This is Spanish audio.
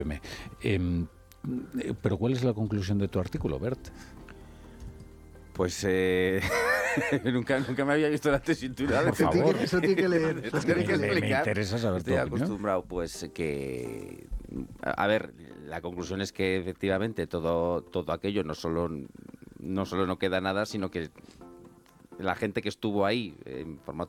Pero ¿cuál es la conclusión de tu artículo, Bert? Pues nunca me había visto la tesitura. Por favor. Eso tiene que leer. Me interesa saber Estoy tu opinión. acostumbrado, pues que... A ver, la conclusión es que efectivamente todo aquello no solo no queda nada, sino que la gente que estuvo ahí en forma